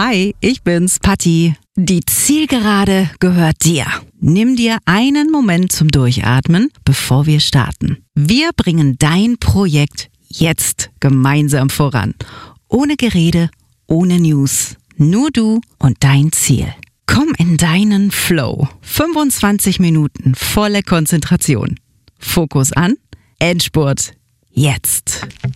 Hi, ich bin's, Patti. Die Zielgerade gehört dir. Nimm dir einen Moment zum Durchatmen, bevor wir starten. Wir bringen dein Projekt jetzt gemeinsam voran. Ohne Gerede, ohne News. Nur du und dein Ziel. Komm in deinen Flow. 25 Minuten volle Konzentration. Fokus an, Endspurt, jetzt.